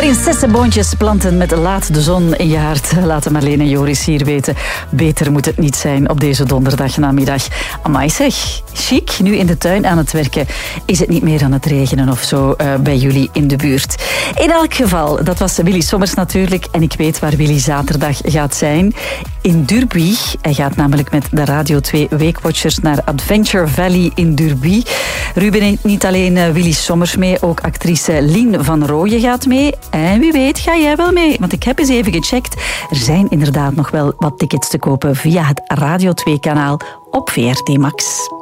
Prinsessenboontjes planten met Laat de zon in je hart. Laten Marleen en Joris hier weten. Beter moet het niet zijn op deze donderdagnamiddag. Amai zeg, chic, nu in de tuin aan het werken. Is het niet meer aan het regenen of zo bij jullie in de buurt? In elk geval, dat was Willy Sommers natuurlijk. En ik weet waar Willy zaterdag gaat zijn. In Durbuy. Hij gaat namelijk met de Radio 2 Weekwatchers naar Adventure Valley in Durbuy. Ruben neemt niet alleen Willy Sommers mee, ook actrice Lien van Rooyen gaat mee. En wie weet ga jij wel mee, want ik heb eens even gecheckt. Er zijn inderdaad nog wel wat tickets te kopen via het Radio 2-kanaal op VRT Max.